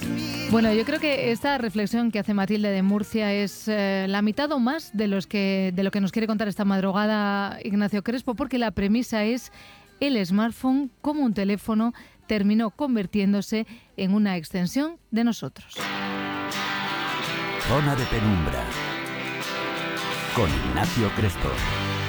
Bueno, yo creo que esta reflexión que hace Matilde de Murcia es la mitad o más de lo que nos quiere contar esta madrugada Ignacio Crespo, porque la premisa es el smartphone como un teléfono terminó convirtiéndose en una extensión de nosotros. Zona de Penumbra con Ignacio Crespo.